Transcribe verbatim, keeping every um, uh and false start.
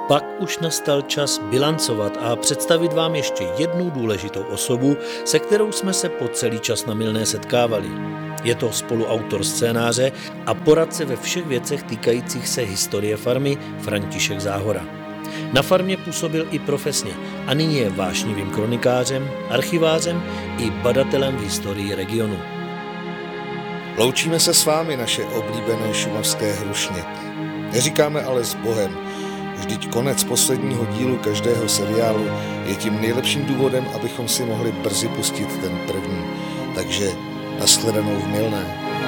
Pak už nastal čas bilancovat a představit vám ještě jednu důležitou osobu, se kterou jsme se po celý čas na Mylné setkávali. Je to spoluautor scénáře a poradce ve všech věcech týkajících se historie farmy František Záhora. Na farmě působil i profesně a nyní je vášnivým kronikářem, archivářem i badatelem v historii regionu. Loučíme se s vámi, naše oblíbené šumavské hrušně. Neříkáme ale s Bohem. Vždyť konec posledního dílu každého seriálu je tím nejlepším důvodem, abychom si mohli brzy pustit ten první. Takže nashledanou v Mylné.